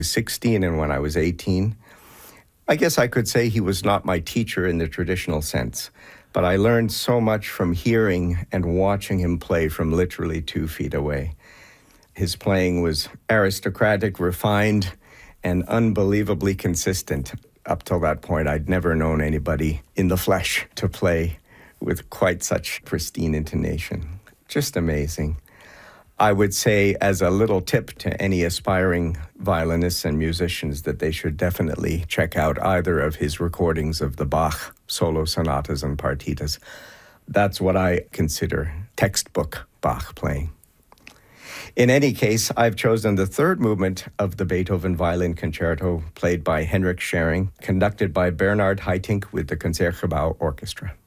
16 and when I was 18. I guess I could say he was not my teacher in the traditional sense, but I learned so much from hearing and watching him play from literally 2 feet away. His playing was aristocratic, refined, and unbelievably consistent. Up till that point, I'd never known anybody in the flesh to play with quite such pristine intonation. Just amazing. I would say, as a little tip to any aspiring violinists and musicians, that they should definitely check out either of his recordings of the Bach solo sonatas and partitas. That's what I consider textbook Bach playing. In any case, I've chosen the third movement of the Beethoven Violin Concerto, played by Henrik Schering, conducted by Bernhard Haitink with the Concertgebouw Orchestra.